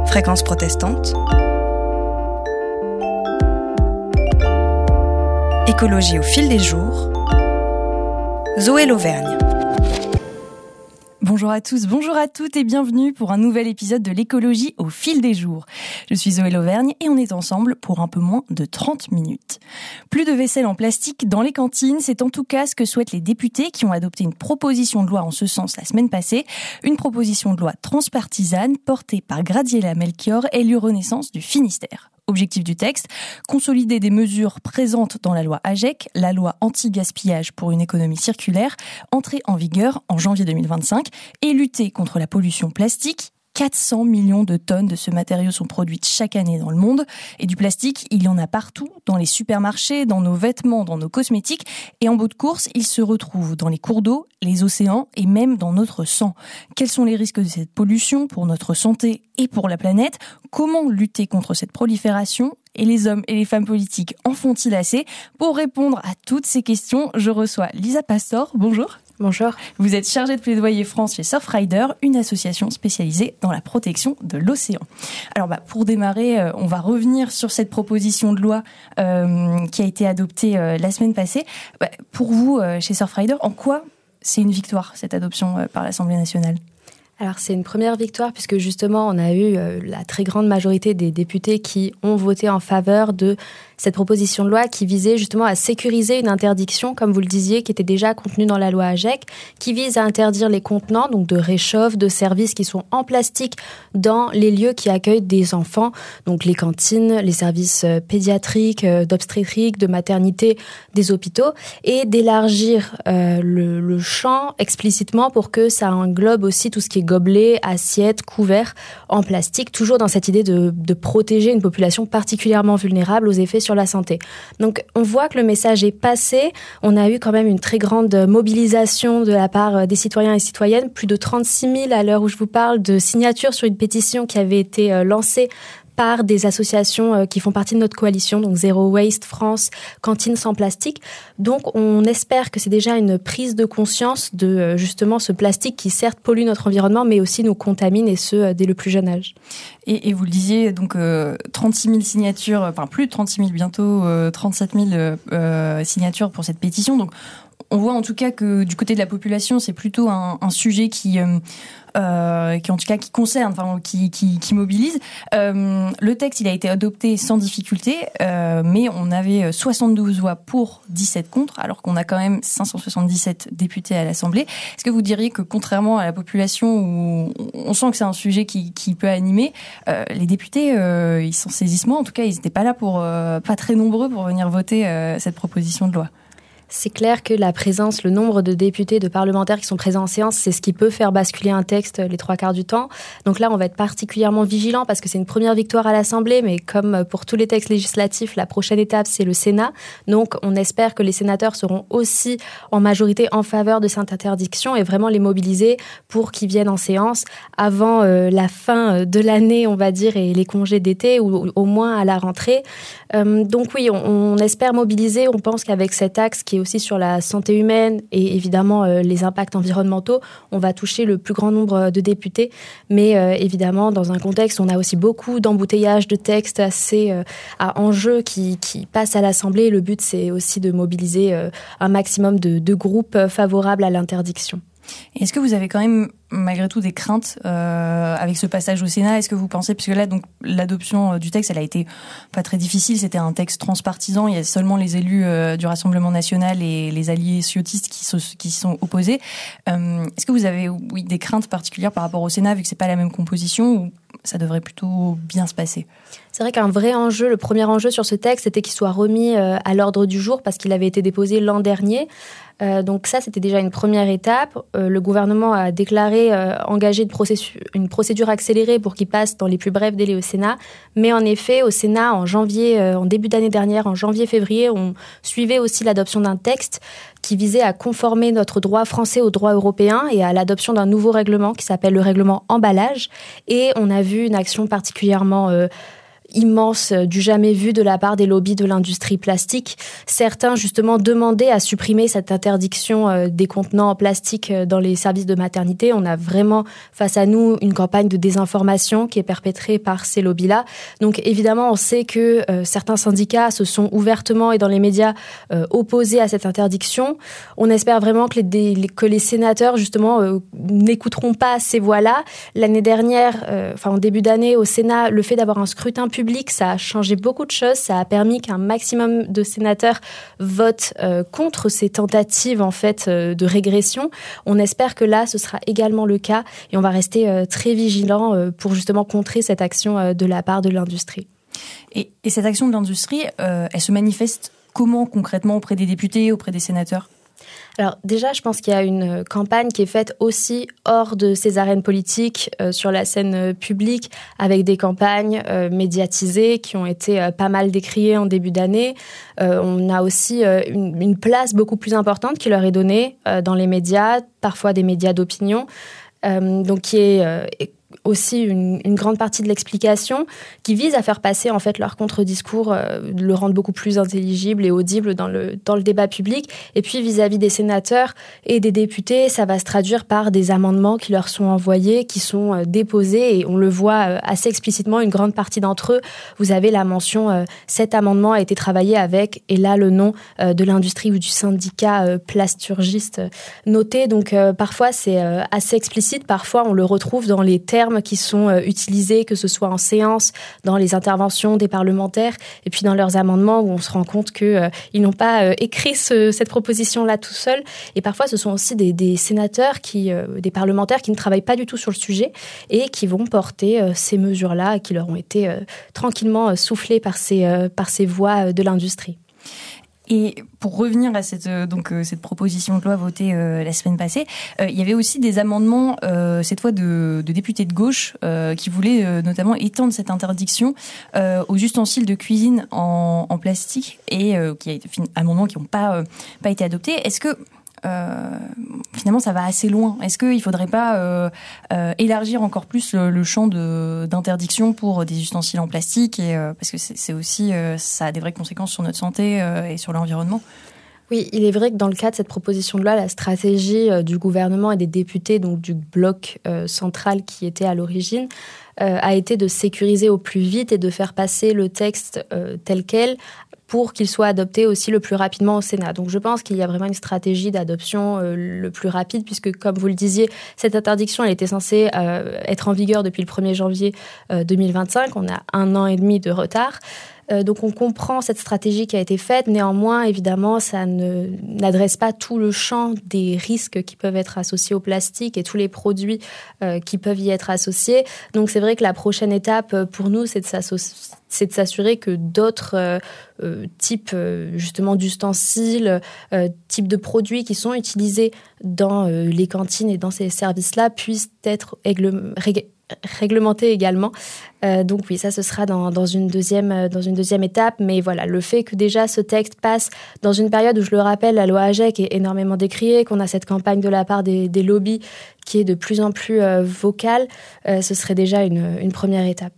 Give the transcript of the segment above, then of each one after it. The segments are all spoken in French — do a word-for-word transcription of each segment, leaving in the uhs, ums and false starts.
Fréquence protestante. Écologie au fil des jours. Zoé Lauvergne. Bonjour à tous, bonjour à toutes et bienvenue pour un nouvel épisode de l'écologie au fil des jours. Je suis Zoé Lauvergne et on est ensemble pour un peu moins de trente minutes. Plus de vaisselle en plastique dans les cantines, c'est en tout cas ce que souhaitent les députés qui ont adopté une proposition de loi en ce sens la semaine passée. Une proposition de loi transpartisane portée par Graziella Melchior, élue Renaissance du Finistère. Objectif du texte, consolider des mesures présentes dans la loi AGEC, la loi anti-gaspillage pour une économie circulaire, entrée en vigueur en janvier deux mille vingt-cinq, et lutter contre la pollution plastique. quatre cents millions de tonnes de ce matériau sont produites chaque année dans le monde. Et du plastique, il y en a partout, dans les supermarchés, dans nos vêtements, dans nos cosmétiques. Et en bout de course, il se retrouve dans les cours d'eau, les océans et même dans notre sang. Quels sont les risques de cette pollution pour notre santé et pour la planète ? Comment lutter contre cette prolifération ? Et les hommes et les femmes politiques en font-ils assez ? Pour répondre à toutes ces questions, je reçois Lisa Pastor. Bonjour. Bonjour. Vous êtes chargée de plaidoyer France chez Surfrider, une association spécialisée dans la protection de l'océan. Alors bah, pour démarrer, euh, on va revenir sur cette proposition de loi euh, qui a été adoptée euh, la semaine passée. Bah, pour vous, euh, chez Surfrider, en quoi c'est une victoire, cette adoption euh, par l'Assemblée nationale ? Alors c'est une première victoire puisque justement on a eu euh, la très grande majorité des députés qui ont voté en faveur de cette proposition de loi qui visait justement à sécuriser une interdiction, comme vous le disiez, qui était déjà contenue dans la loi AGEC, qui vise à interdire les contenants, donc de réchauffe, de services qui sont en plastique dans les lieux qui accueillent des enfants, donc les cantines, les services pédiatriques, d'obstétrique, de maternité, des hôpitaux, et d'élargir euh, le, le champ explicitement pour que ça englobe aussi tout ce qui est gobelets, assiettes, couverts en plastique, toujours dans cette idée de, de protéger une population particulièrement vulnérable aux effets sur la santé. Donc on voit que le message est passé, on a eu quand même une très grande mobilisation de la part des citoyens et citoyennes, plus de trente-six mille à l'heure où je vous parle de signatures sur une pétition qui avait été lancée par des associations qui font partie de notre coalition, donc Zero Waste France, Cantine sans plastique. Donc on espère que c'est déjà une prise de conscience de justement ce plastique qui certes pollue notre environnement, mais aussi nous contamine, et ce, dès le plus jeune âge. Et, et vous le disiez, donc euh, trente-six mille signatures, enfin plus de trente-six mille, bientôt euh, trente-sept mille euh, signatures pour cette pétition. Donc on voit en tout cas que du côté de la population, c'est plutôt un, un sujet qui... Euh, Euh, qui en tout cas qui concerne, enfin qui qui, qui mobilise. Euh, le texte, il a été adopté sans difficulté, euh, mais on avait soixante-douze voix pour, dix-sept contre, alors qu'on a quand même cinq cent soixante-dix-sept députés à l'Assemblée. Est-ce que vous diriez que contrairement à la population où on sent que c'est un sujet qui qui peut animer, euh, les députés, euh, ils s'en saisissent moins. En tout cas, ils n'étaient pas là pour, euh, pas très nombreux pour venir voter euh, cette proposition de loi. C'est clair que la présence, le nombre de députés, de parlementaires qui sont présents en séance, c'est ce qui peut faire basculer un texte les trois quarts du temps. Donc là, on va être particulièrement vigilant parce que c'est une première victoire à l'Assemblée, mais comme pour tous les textes législatifs, la prochaine étape, c'est le Sénat. Donc on espère que les sénateurs seront aussi en majorité en faveur de cette interdiction et vraiment les mobiliser pour qu'ils viennent en séance avant euh, la fin de l'année, on va dire, et les congés d'été, ou au moins à la rentrée. Euh, donc oui, on, on espère mobiliser. On pense qu'avec cet axe qui est aussi sur la santé humaine et évidemment euh, les impacts environnementaux, on va toucher le plus grand nombre de députés. Mais euh, évidemment, dans un contexte, on a aussi beaucoup d'embouteillages de textes assez euh, à enjeu qui, qui passent à l'Assemblée. Le but, c'est aussi de mobiliser euh, un maximum de, de groupes favorables à l'interdiction. Et est-ce que vous avez quand même, malgré tout, des craintes euh, avec ce passage au Sénat ? Est-ce que vous pensez, puisque là, donc, l'adoption du texte, elle a été pas très difficile, c'était un texte transpartisan, il y a seulement les élus euh, du Rassemblement national et les alliés ciotistes qui se qui sont opposés. Euh, est-ce que vous avez, oui, des craintes particulières par rapport au Sénat, vu que c'est pas la même composition, ou ça devrait plutôt bien se passer ? C'est vrai qu'un vrai enjeu, le premier enjeu sur ce texte, c'était qu'il soit remis euh, à l'ordre du jour parce qu'il avait été déposé l'an dernier. Euh, donc ça, c'était déjà une première étape. Euh, le gouvernement a déclaré euh, engager une, processu- une procédure accélérée pour qu'il passe dans les plus brefs délais au Sénat. Mais en effet, au Sénat, en janvier, euh, en début d'année dernière, en janvier-février, on suivait aussi l'adoption d'un texte qui visait à conformer notre droit français au droit européen et à l'adoption d'un nouveau règlement qui s'appelle le règlement emballage. Et on a vu une action particulièrement... Euh, immense, du jamais vu de la part des lobbies de l'industrie plastique. Certains, justement, demandaient à supprimer cette interdiction des contenants en plastique dans les services de maternité. On a vraiment face à nous une campagne de désinformation qui est perpétrée par ces lobbies-là. Donc, évidemment, on sait que euh, certains syndicats se sont ouvertement et dans les médias euh, opposés à cette interdiction. On espère vraiment que les, les, que les sénateurs, justement, euh, n'écouteront pas ces voix-là. L'année dernière, euh, enfin, en début d'année, au Sénat, le fait d'avoir un scrutin public, ça a changé beaucoup de choses. Ça a permis qu'un maximum de sénateurs votent euh, contre ces tentatives, en fait, euh, de régression. On espère que là, ce sera également le cas et on va rester euh, très vigilants euh, pour justement contrer cette action euh, de la part de l'industrie. Et, et cette action de l'industrie, euh, elle se manifeste comment concrètement auprès des députés, auprès des sénateurs ? Alors déjà, je pense qu'il y a une campagne qui est faite aussi hors de ces arènes politiques, euh, sur la scène euh, publique, avec des campagnes euh, médiatisées qui ont été euh, pas mal décriées en début d'année. Euh, on a aussi euh, une, une place beaucoup plus importante qui leur est donnée euh, dans les médias, parfois des médias d'opinion, euh, donc qui est euh, aussi une, une grande partie de l'explication, qui vise à faire passer en fait leur contre-discours, euh, le rendre beaucoup plus intelligible et audible dans le, dans le débat public. Et puis vis-à-vis des sénateurs et des députés, ça va se traduire par des amendements qui leur sont envoyés, qui sont euh, déposés, et on le voit euh, assez explicitement, une grande partie d'entre eux, vous avez la mention euh, « cet amendement a été travaillé avec » et là le nom euh, de l'industrie ou du syndicat euh, plasturgiste euh, noté. Donc euh, parfois c'est euh, assez explicite, parfois on le retrouve dans les termes qui sont euh, utilisés, que ce soit en séance, dans les interventions des parlementaires, et puis dans leurs amendements où on se rend compte qu'ils euh, n'ont pas euh, écrit ce, cette proposition-là tout seuls. Et parfois, ce sont aussi des, des sénateurs, qui, euh, des parlementaires qui ne travaillent pas du tout sur le sujet et qui vont porter euh, ces mesures-là, qui leur ont été euh, tranquillement euh, soufflées par ces, euh, par ces voix euh, de l'industrie. Et pour revenir à cette, donc, cette proposition de loi votée euh, la semaine passée, euh, il y avait aussi des amendements, euh, cette fois de, de députés de gauche, euh, qui voulaient euh, notamment étendre cette interdiction euh, aux ustensiles de cuisine en, en plastique, et euh, qui a été amendements qui n'ont pas, euh, pas été adoptés. Est-ce que Euh, finalement ça va assez loin? Est-ce qu'il ne faudrait pas euh, euh, élargir encore plus le, le champ de, d'interdiction pour des ustensiles en plastique, et, euh, parce que c'est, c'est aussi, euh, ça a des vraies conséquences sur notre santé euh, et sur l'environnement? Oui, il est vrai que dans le cadre de cette proposition de loi, la stratégie euh, du gouvernement et des députés, donc du bloc euh, central qui était à l'origine, euh, a été de sécuriser au plus vite et de faire passer le texte euh, tel quel, pour qu'il soit adopté aussi le plus rapidement au Sénat. Donc je pense qu'il y a vraiment une stratégie d'adoption euh, le plus rapide, puisque comme vous le disiez, cette interdiction elle était censée euh, être en vigueur depuis le premier janvier euh, deux mille vingt-cinq. On a un an et demi de retard. Euh, donc on comprend cette stratégie qui a été faite. Néanmoins, évidemment, ça ne, n'adresse pas tout le champ des risques qui peuvent être associés au plastique et tous les produits euh, qui peuvent y être associés. Donc c'est vrai que la prochaine étape pour nous, c'est de s'associer. c'est de s'assurer que d'autres euh, euh, types euh, justement d'ustensiles, euh, types de produits qui sont utilisés dans euh, les cantines et dans ces services-là puissent être aigle- rég- réglementés également. Euh, donc oui, ça ce sera dans, dans, une deuxième, dans une deuxième étape. Mais voilà, le fait que déjà ce texte passe dans une période où, je le rappelle, la loi AGEC est énormément décriée, qu'on a cette campagne de la part des, des lobbies qui est de plus en plus euh, vocale, euh, ce serait déjà une, une première étape.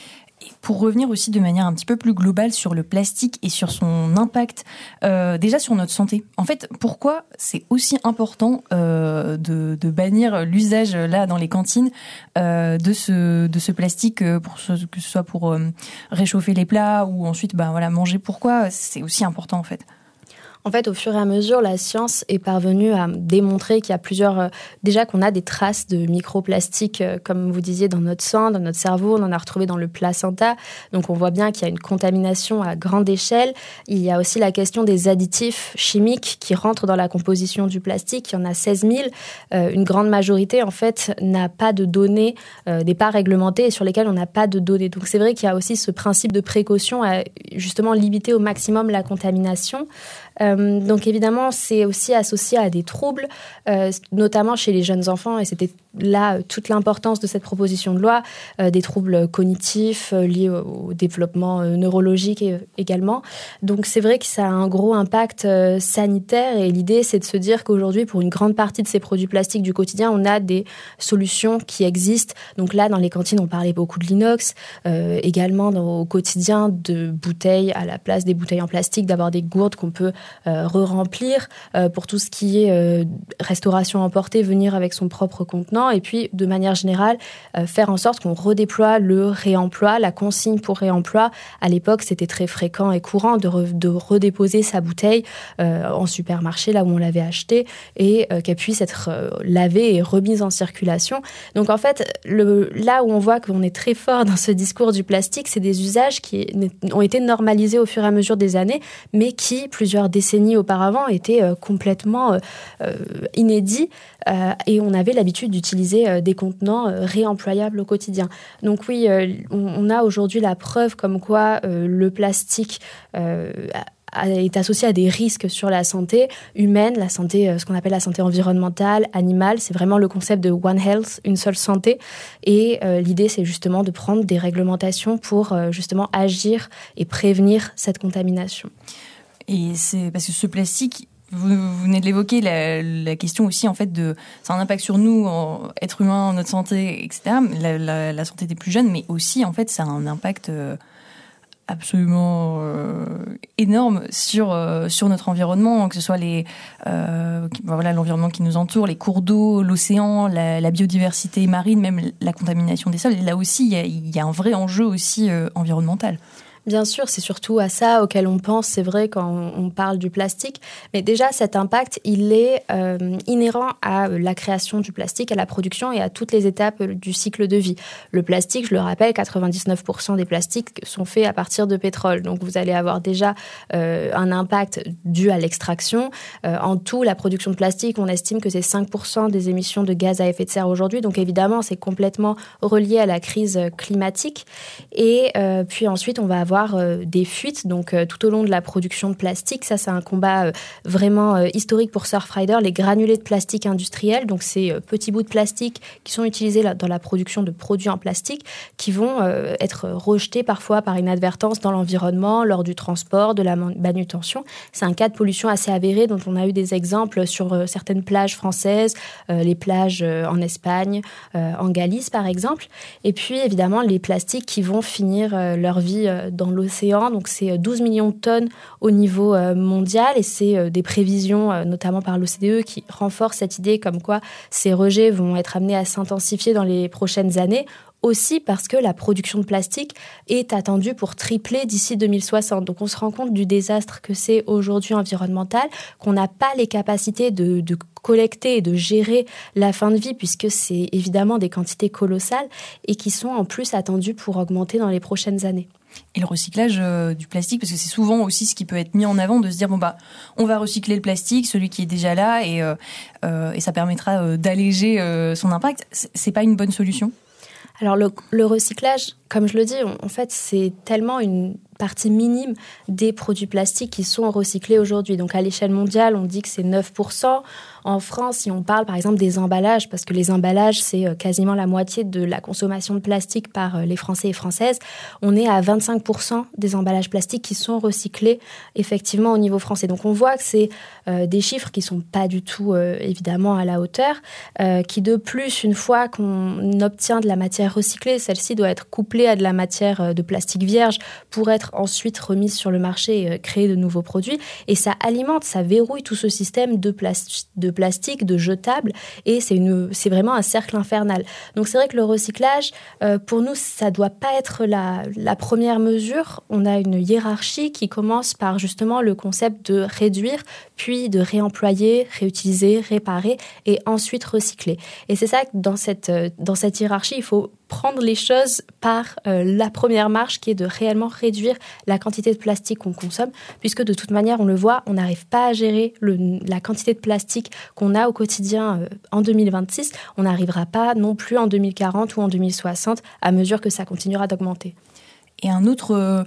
Pour revenir aussi de manière un petit peu plus globale sur le plastique et sur son impact, euh, déjà sur notre santé. En fait, pourquoi c'est aussi important euh, de, de bannir l'usage là dans les cantines euh, de ce de ce plastique, pour ce, que ce soit pour euh, réchauffer les plats ou ensuite bah voilà manger. Pourquoi c'est aussi important en fait? En fait, au fur et à mesure, la science est parvenue à démontrer qu'il y a plusieurs... Euh, déjà qu'on a des traces de microplastiques, euh, comme vous disiez, dans notre sang, dans notre cerveau. On en a retrouvé dans le placenta. Donc, on voit bien qu'il y a une contamination à grande échelle. Il y a aussi la question des additifs chimiques qui rentrent dans la composition du plastique. Il y en a seize mille. Euh, une grande majorité, en fait, n'a pas de données, euh, n'est pas réglementée et sur lesquelles on n'a pas de données. Donc, c'est vrai qu'il y a aussi ce principe de précaution à justement limiter au maximum la contamination. Euh, donc évidemment, c'est aussi associé à des troubles, euh, notamment chez les jeunes enfants, et c'était là toute l'importance de cette proposition de loi, euh, des troubles cognitifs euh, liés au, au développement euh, neurologique et, également. Donc c'est vrai que ça a un gros impact euh, sanitaire et l'idée c'est de se dire qu'aujourd'hui pour une grande partie de ces produits plastiques du quotidien, on a des solutions qui existent. Donc là dans les cantines on parlait beaucoup de l'inox, euh, également dans, au quotidien de bouteilles à la place des bouteilles en plastique, d'avoir des gourdes qu'on peut euh, re-remplir euh, pour tout ce qui est euh, restauration emportée, venir avec son propre contenant et puis de manière générale euh, faire en sorte qu'on redéploie le réemploi, la consigne pour réemploi. À l'époque c'était très fréquent et courant de, re, de redéposer sa bouteille euh, en supermarché là où on l'avait achetée et euh, qu'elle puisse être euh, lavée et remise en circulation. Donc en fait le, là où on voit qu'on est très fort dans ce discours du plastique, c'est des usages qui ont été normalisés au fur et à mesure des années mais qui plusieurs décennies auparavant étaient euh, complètement euh, euh, inédits euh, et on avait l'habitude d'utiliser euh, des contenants euh, réemployables au quotidien. Donc oui, euh, on, on a aujourd'hui la preuve comme quoi euh, le plastique euh, est associé à des risques sur la santé humaine, la santé, ce qu'on appelle la santé environnementale, animale. C'est vraiment le concept de One Health, une seule santé. Et euh, l'idée, c'est justement de prendre des réglementations pour euh, justement agir et prévenir cette contamination. Et c'est parce que ce plastique, vous, vous venez de l'évoquer, la, la question aussi en fait de, ça a un impact sur nous, en, êtres humains, notre santé, et cetera. La, la, la santé des plus jeunes, mais aussi en fait, ça a un impact euh, absolument euh, énorme sur euh, sur notre environnement, que ce soit les euh, qui, voilà l'environnement qui nous entoure, les cours d'eau, l'océan, la, la biodiversité marine, même la contamination des sols. Et là aussi, il y a, il y a un vrai enjeu aussi euh, environnemental. Bien sûr, c'est surtout à ça auquel on pense, c'est vrai, quand on parle du plastique. Mais déjà, cet impact, il est euh, inhérent à la création du plastique, à la production et à toutes les étapes du cycle de vie. Le plastique, je le rappelle, quatre-vingt-dix-neuf pour cent des plastiques sont faits à partir de pétrole. Donc, vous allez avoir déjà euh, un impact dû à l'extraction. Euh, en tout, la production de plastique, on estime que c'est cinq pour cent des émissions de gaz à effet de serre aujourd'hui. Donc, évidemment, c'est complètement relié à la crise climatique. Et euh, puis ensuite, on va avoir des fuites donc euh, tout au long de la production de plastique. Ça, c'est un combat euh, vraiment euh, historique pour Surfrider. Les granulés de plastique industriels, donc ces euh, petits bouts de plastique qui sont utilisés là, dans la production de produits en plastique, qui vont euh, être rejetés parfois par inadvertance dans l'environnement, lors du transport, de la manutention. C'est un cas de pollution assez avéré dont on a eu des exemples sur euh, certaines plages françaises, euh, les plages euh, en Espagne, euh, en Galice par exemple. Et puis évidemment, les plastiques qui vont finir euh, leur vie euh, dans l'océan, donc c'est douze millions de tonnes au niveau euh, mondial et c'est euh, des prévisions, euh, notamment par l'O C D E, qui renforcent cette idée comme quoi ces rejets vont être amenés à s'intensifier dans les prochaines années, aussi parce que la production de plastique est attendue pour tripler d'ici deux mille soixante. Donc on se rend compte du désastre que c'est aujourd'hui environnemental, qu'on n'a pas les capacités de, de collecter et de gérer la fin de vie, puisque c'est évidemment des quantités colossales et qui sont en plus attendues pour augmenter dans les prochaines années. Et le recyclage euh, du plastique, parce que c'est souvent aussi ce qui peut être mis en avant, de se dire bon bah on va recycler le plastique, celui qui est déjà là, et euh, euh, et ça permettra euh, d'alléger euh, son impact. C'est pas une bonne solution? Alors le, le recyclage, comme je le dis, on, en fait c'est tellement une partie minime des produits plastiques qui sont recyclés aujourd'hui. Donc à l'échelle mondiale, on dit que c'est neuf pour cent. En France, si on parle par exemple des emballages, parce que les emballages, c'est quasiment la moitié de la consommation de plastique par les Français et Françaises, on est à vingt-cinq pour cent des emballages plastiques qui sont recyclés effectivement au niveau français. Donc on voit que c'est euh, des chiffres qui sont pas du tout euh, évidemment à la hauteur, euh, qui de plus, une fois qu'on obtient de la matière recyclée, celle-ci doit être couplée à de la matière de plastique vierge pour être ensuite remise sur le marché et créer de nouveaux produits. Et ça alimente, ça verrouille tout ce système de, plas- de plastique, de jetables, et c'est, une, c'est vraiment un cercle infernal. Donc c'est vrai que le recyclage, euh, pour nous, ça ne doit pas être la, la première mesure. On a une hiérarchie qui commence par justement le concept de réduire, puis de réemployer, réutiliser, réparer, et ensuite recycler. Et c'est ça que dans cette, dans cette hiérarchie, il faut prendre les choses par euh, la première marche qui est de réellement réduire la quantité de plastique qu'on consomme, puisque de toute manière, on le voit, on n'arrive pas à gérer le, la quantité de plastique qu'on a au quotidien euh, en deux mille vingt-six. On n'arrivera pas non plus en deux mille quarante ou en deux mille soixante à mesure que ça continuera d'augmenter. Et un autre